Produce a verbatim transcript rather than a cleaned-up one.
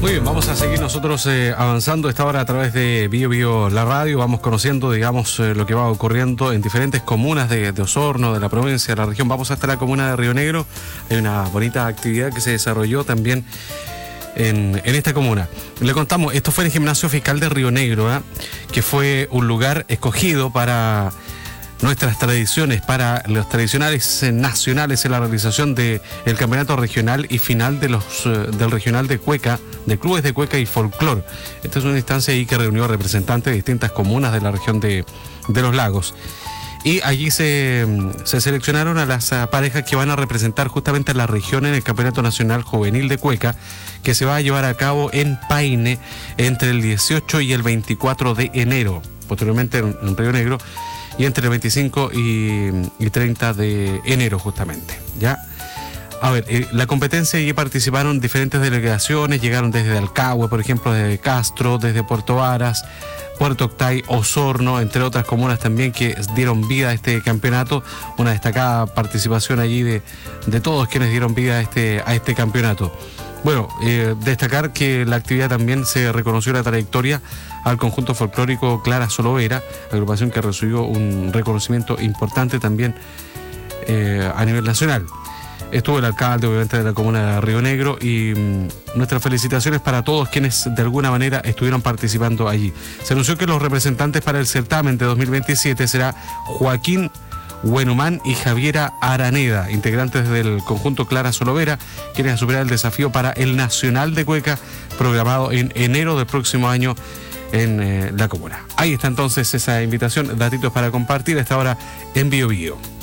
Muy bien, vamos a seguir nosotros eh, avanzando esta hora a través de Bio Bio la radio. Vamos conociendo, digamos, eh, lo que va ocurriendo en diferentes comunas de, de Osorno, de la provincia, de la región. Vamos hasta la comuna de Río Negro. Hay una bonita actividad que se desarrolló también en, en esta comuna. Le contamos, esto fue en el Gimnasio Fiscal de Río Negro, ¿eh? que fue un lugar escogido para nuestras tradiciones, para los tradicionales eh, nacionales en la realización del campeonato regional y final de los eh, del regional de cueca, de clubes de cueca y folclor. Esta es una instancia ahí que reunió representantes de distintas comunas de la región de, de los lagos. Y allí se, se seleccionaron a las a parejas que van a representar justamente a la región en el Campeonato Nacional Juvenil de Cueca, que se va a llevar a cabo en Paine entre el dieciocho y el veinticuatro de enero, posteriormente en, en Río Negro, y entre el veinticinco y, y treinta de enero justamente, ¿ya? A ver, eh, la competencia allí participaron diferentes delegaciones, llegaron desde Alcagüe, por ejemplo, desde Castro, desde Puerto Varas, Puerto Octay, Osorno, entre otras comunas también que dieron vida a este campeonato. Una destacada participación allí de, de todos quienes dieron vida a este, a este campeonato. Bueno, eh, destacar que la actividad también se reconoció la trayectoria al conjunto folclórico Clara Solovera, agrupación que recibió un reconocimiento importante también eh, a nivel nacional. Estuvo el alcalde, obviamente, de la comuna de Río Negro, y mmm, nuestras felicitaciones para todos quienes de alguna manera estuvieron participando allí. Se anunció que los representantes para el certamen de dos mil veintisiete será Joaquín Buenumán y Javiera Araneda, integrantes del conjunto Clara Solovera, quienes superar el desafío para el Nacional de Cueca, programado en enero del próximo año en eh, la comuna. Ahí está entonces esa invitación, datitos para compartir a esta hora en Bio Bio.